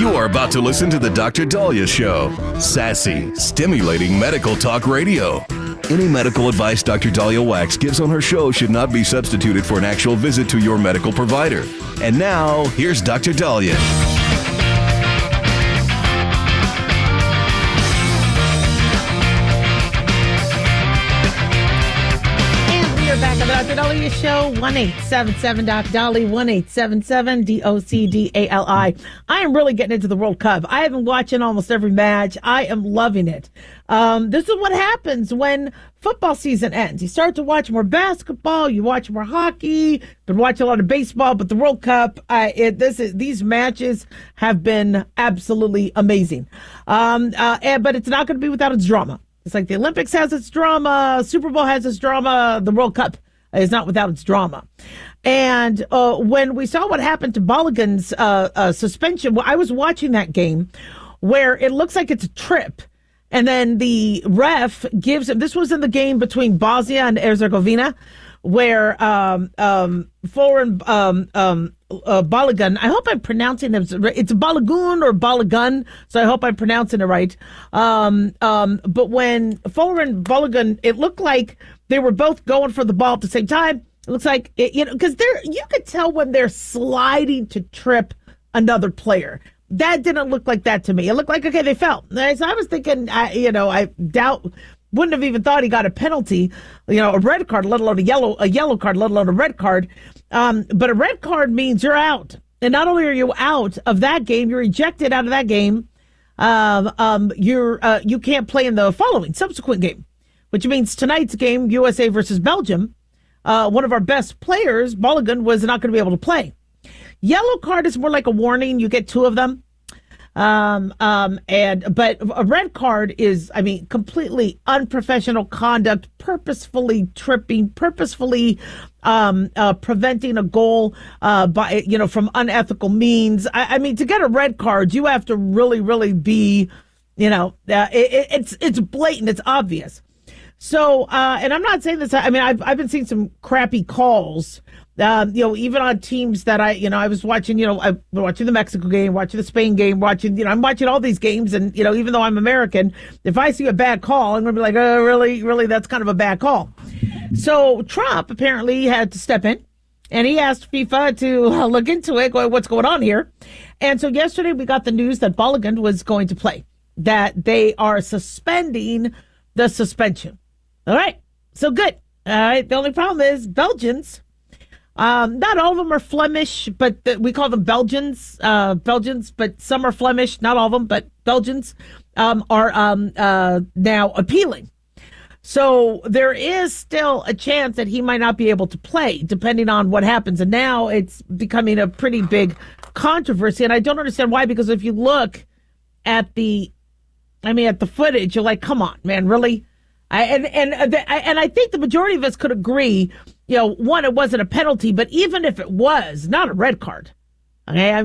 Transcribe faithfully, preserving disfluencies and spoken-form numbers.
You are about to listen to the Doctor Dahlia Show. Sassy, stimulating medical talk radio. Any medical advice Doctor Dahlia Wax gives on her show should not be substituted for an actual visit to your medical provider. And now, here's Doctor Dahlia. Back on the Doctor Dahlia Show, one eight seven seven Doc Dolly, one eight seven seven D O C D A L I. I am really getting into the World Cup. I have been watching almost every match. I am loving it. Um, this is what happens when football season ends. You start to watch more basketball, you watch more hockey, been watching a lot of baseball, but the World Cup, uh, it, this is, these matches have been absolutely amazing. Um, uh, and, but it's not going to be without its drama. It's like the Olympics has its drama, Super Bowl has its drama, the World Cup is not without its drama. And uh, when we saw what happened to Balogun's uh, uh, suspension, well, I was watching that game where it looks like it's a trip. And then the ref gives him, this was in the game between Bosnia and Herzegovina, where um, um, foreign um, um, uh, Balogun, I hope I'm pronouncing it, it's Balogun or Balogun, so I hope I'm pronouncing it right. Um, um, but when foreign Balogun, it looked like they were both going for the ball at the same time. It looks like, it, you know, because they're, you could tell when they're sliding to trip another player. That didn't look like that to me. It looked like, okay, they fell. So I was thinking, I, you know, I doubt, wouldn't have even thought he got a penalty, you know, a red card, let alone a yellow, a yellow card, let alone a red card. Um, but a red card means you're out. And not only are you out of that game, you're ejected out of that game. Um, um, you're, uh, you can't play in the following subsequent game, which means tonight's game, U S A versus Belgium, uh, one of our best players, Balogun, was not going to be able to play. Yellow card is more like a warning. You get two of them. Um, um, and, but a red card is, I mean, completely unprofessional conduct, purposefully tripping, purposefully, um, uh, preventing a goal, uh, by, you know, from unethical means. I, I mean, to get a red card, you have to really, really be, you know, uh, it, it's, it's blatant. It's obvious. So, uh, and I'm not saying this, I mean, I've, I've been seeing some crappy calls. Um, you know, even on teams that I, you know, I was watching, you know, I was watching the Mexico game, watching the Spain game, watching, you know, I'm watching all these games. And, you know, even though I'm American, if I see a bad call, I'm going to be like, oh, really, really, that's kind of a bad call. So Trump apparently had to step in and he asked FIFA to uh, look into it, going, what's going on here? And so yesterday we got the news that Balogun was going to play, that they are suspending the suspension. All right. So good. All right. The only problem is Belgians. Um, not all of them are Flemish, but the, we call them Belgians, uh, Belgians, but some are Flemish, not all of them, but Belgians, um, are, um, uh, now appealing. So there is still a chance that he might not be able to play depending on what happens. And now it's becoming a pretty big controversy. And I don't understand why, because if you look at the, I mean, at the footage, you're like, come on, man, really? I, and, and, and I think the majority of us could agree, you know, one, it wasn't a penalty, but even if it was, not a red card. Okay. I